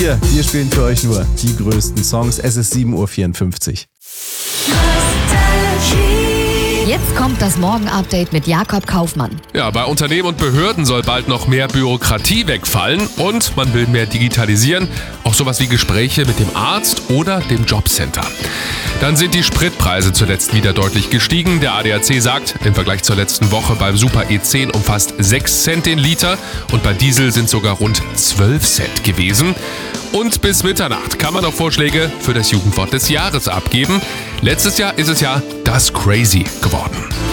Wir spielen für euch nur die größten Songs. Es ist 7.54 Uhr. Jetzt kommt das Morgen-Update mit Jakob Kaufmann. Ja, bei Unternehmen und Behörden soll bald noch mehr Bürokratie wegfallen und man will mehr digitalisieren. Auch sowas wie Gespräche mit dem Arzt oder dem Jobcenter. Dann sind die Spritpreise zuletzt wieder deutlich gestiegen. Der ADAC sagt, im Vergleich zur letzten Woche beim Super E10 um fast 6 Cent den Liter und bei Diesel sind sogar rund 12 Cent gewesen. Und bis Mitternacht kann man noch Vorschläge für das Jugendwort des Jahres abgeben. Letztes Jahr ist es ja das Crazy geworden.